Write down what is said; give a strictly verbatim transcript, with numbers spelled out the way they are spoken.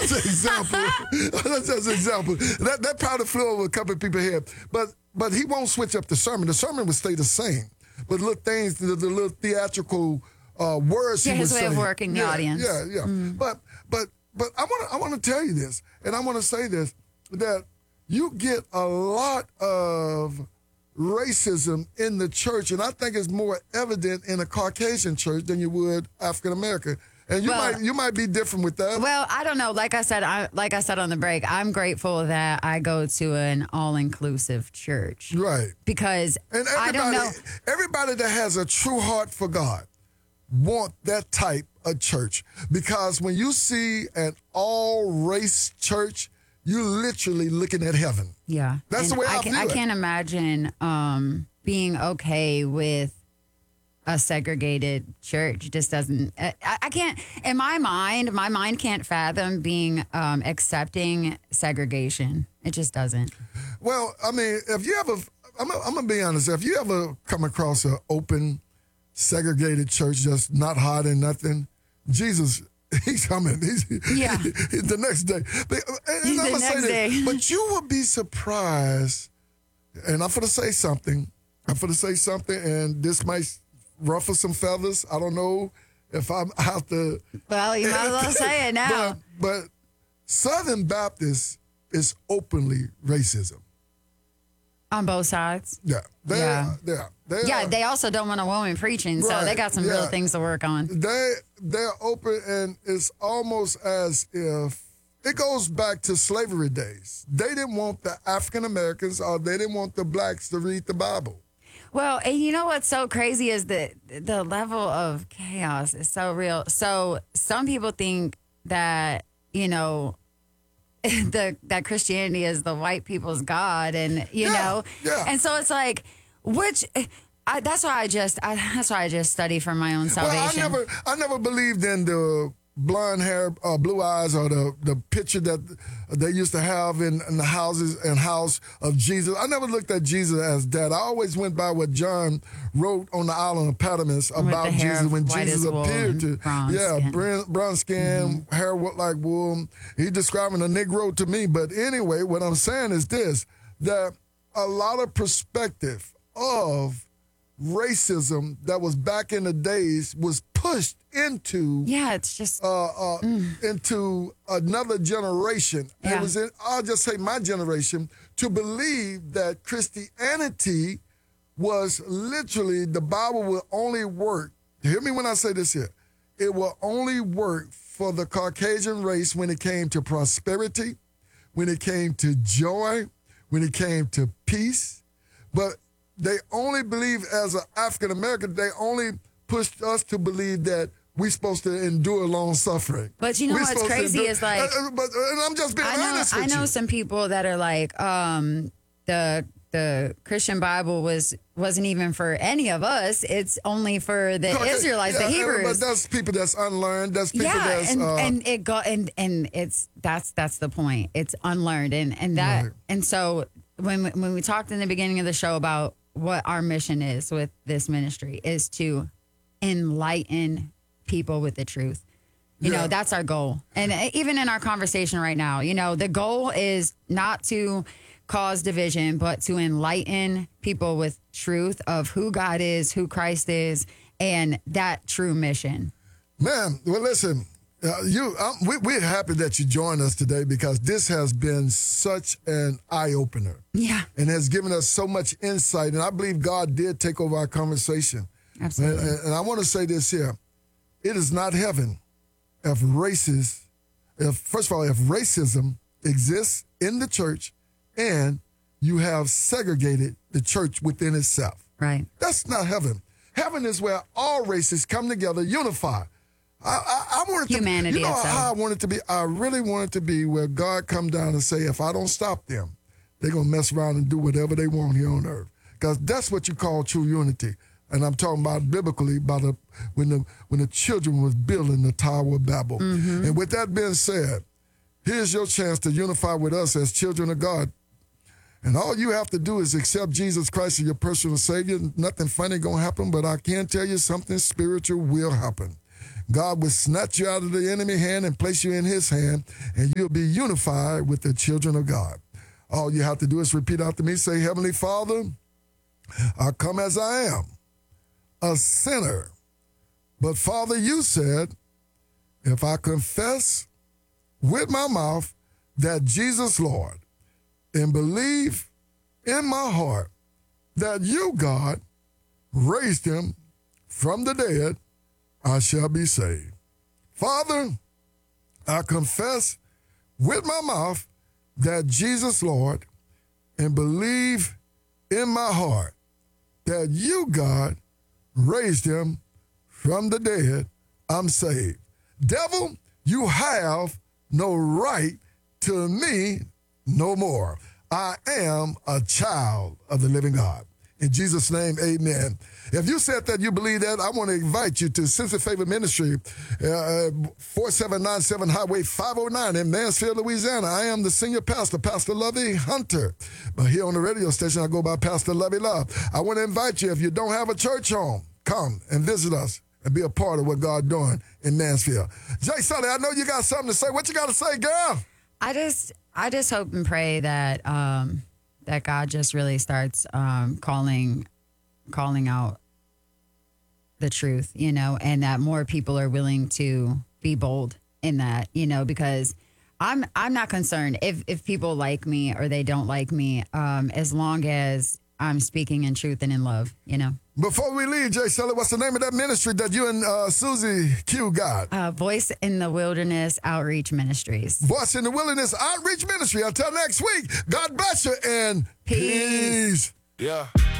just an example. That's just an example. That that probably flew over a couple of people's head. But but he won't switch up the sermon. The sermon will stay the same. But little things, the, the little theatrical uh, words yeah, he his would way say. of working the yeah, audience. Yeah, yeah. Mm. But but but I want to I want to tell you this, and I want to say this, that you get a lot of racism in the church, and I think it's more evident in a Caucasian church than you would African American. And you well, might you might be different with that. Well, I don't know. Like I said, I like I said on the break, I'm grateful that I go to an all-inclusive church. Right. Because and I don't know. Everybody that has a true heart for God want that type of church. Because when you see an all-race church, you're literally looking at heaven. Yeah. That's and the way I, I, can, feel I it. can't imagine um, being okay with a segregated church. Just doesn't, I, I can't, in my mind, my mind can't fathom being um, accepting segregation. It just doesn't. Well, I mean, if you ever, I'm, I'm going to be honest, if you ever come across an open, segregated church just not hiding nothing, Jesus, he's coming. He's, yeah. he, he, the next day. But, and he's I'm the gonna next say day. this, but you will be surprised, and I'm going to say something. I'm going to say something, and this might ruffle some feathers. I don't know if I'm out to. Well, you might as well say it now. But, but Southern Baptist is openly racism. On both sides? Yeah. They yeah. Are, yeah. They yeah, are, they also don't want a woman preaching, so right, they got some yeah. real things to work on. They, they're open, and it's almost as if it goes back to slavery days. They didn't want the African Americans or they didn't want the blacks to read the Bible. Well, and you know what's so crazy is that the level of chaos is so real. So some people think that, you know, the that Christianity is the white people's God, and you yeah, know, yeah. and so it's like, which I, that's why I just I, that's why I just study for my own salvation. Well, I never I never believed in the blonde hair, uh, blue eyes, or the, the picture that they used to have in, in the houses and house of Jesus. I never looked at Jesus as that. I always went by what John wrote on the island of Patmos about Jesus when Jesus appeared to. Yeah, skin. brown, brown skin, mm-hmm. hair like wool. He describing a Negro to me. But anyway, what I'm saying is this, that a lot of perspective of racism that was back in the days was pushed into yeah it's just uh, uh mm. into another generation. Yeah. It was in, I'll just say my generation to believe that Christianity was literally the Bible will only work. Hear me when I say this here. It will only work for the Caucasian race when it came to prosperity, when it came to joy, when it came to peace. But they only believe as an African American, they only pushed us to believe that we're supposed to endure long suffering. But you know we're what's crazy endure, is like, uh, but and I'm just being I know, honest with I know you. some people that are like, um, the the Christian Bible was wasn't even for any of us. It's only for the okay, Israelites, yeah, the Hebrews. But that's people that's unlearned. That's people yeah, that's and, uh, and it go and and it's that's that's the point. It's unlearned, and and that right. and so when when we talked in the beginning of the show about what our mission is with this ministry is to enlighten people with the truth. You yeah. know, that's our goal. And even in our conversation right now, you know, the goal is not to cause division, but to enlighten people with truth of who God is, who Christ is, and that true mission. Man, well, listen, uh, you, um, we, we're happy that you joined us today because this has been such an eye-opener. Yeah. And has given us so much insight. And I believe God did take over our conversation. Absolutely. And, and I want to say this here. It is not heaven if races, if first of all, if racism exists in the church and you have segregated the church within itself. Right. That's not heaven. Heaven is where all races come together, unified. I, I, I want it Humanity to be, you know itself. how I want it to be? I really want it to be where God come down and say, if I don't stop them, they're going to mess around and do whatever they want here on earth. Because that's what you call true unity. And I'm talking about biblically about the, when the when the children was building the Tower of Babel. Mm-hmm. And with that being said, here's your chance to unify with us as children of God. And all you have to do is accept Jesus Christ as your personal Savior. Nothing funny going to happen, but I can tell you something spiritual will happen. God will snatch you out of the enemy hand and place you in his hand, and you'll be unified with the children of God. All you have to do is repeat after me. Say, Heavenly Father, I come as I am, a sinner. But Father, you said, if I confess with my mouth that Jesus Lord and believe in my heart that you, God, raised him from the dead, I shall be saved. Father, I confess with my mouth that Jesus Lord and believe in my heart that you, God, raised him from the dead. I'm saved. Devil, you have no right to me no more. I am a child of the living God. In Jesus' name, amen. If you said that you believe that, I want to invite you to Sense of Favor Ministry, uh, four seven nine seven Highway five oh nine in Mansfield, Louisiana. I am the senior pastor, Pastor Lovey Hunter. But here on the radio station, I go by Pastor Lovey Love. I want to invite you, if you don't have a church home, come and visit us and be a part of what God's doing in Mansfield. Jay Sully, I know you got something to say. What you got to say, girl? I just, I just hope and pray that um, that God just really starts um, calling, calling out the truth, you know, and that more people are willing to be bold in that, you know, because I'm, I'm not concerned if if people like me or they don't like me, um, as long as I'm speaking in truth and in love, you know. Before we leave, Jay Sully, what's the name of that ministry that you and uh, Susie Q got? Uh, Voice in the Wilderness Outreach Ministries. Voice in the Wilderness Outreach Ministry. Until next week, God bless you and peace. peace. Yeah.